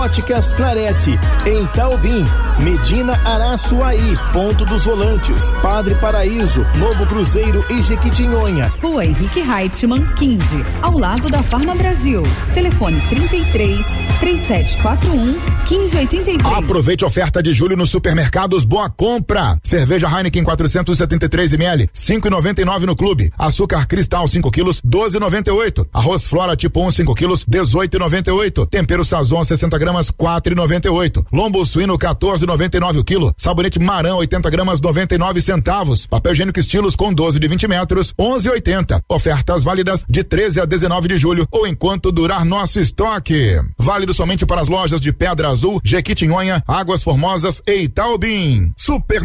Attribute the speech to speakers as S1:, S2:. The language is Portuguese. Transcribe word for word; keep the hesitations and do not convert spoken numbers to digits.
S1: Óticas Clarete, em Taubim, Medina Araçuaí, Ponto dos Volantes, Padre Paraíso, Novo Cruzeiro e Jequitinhonha.
S2: Rua Henrique Reichmann, quinze, ao lado da Farma Brasil. Telefone trinta e três, três sete quatro um, quinze oitenta e três.
S3: Aproveite a oferta de julho nos supermercados Boa Compra. Cerveja Heineken quatrocentos e setenta e três mililitros, cinco e noventa e nove no clube. Açúcar Cristal cinco quilos, doze e noventa e oito. Arroz Flora tipo um cinco quilos, dezoito e noventa e oito. Tempero Sazon sessenta gramas, quatro e noventa e oito. Lombo suíno quatorze e noventa e nove o quilo. Sabonete Marão oitenta gramas, noventa e nove centavos. Papel higiênico Estilos com doze de vinte metros, onze e oitenta. Ofertas válidas de treze a dezenove de julho ou enquanto durar nosso estoque. Válido somente para as lojas de Pedra Azul, Jequitinhonha, Águas Formosas e Itaubim. Super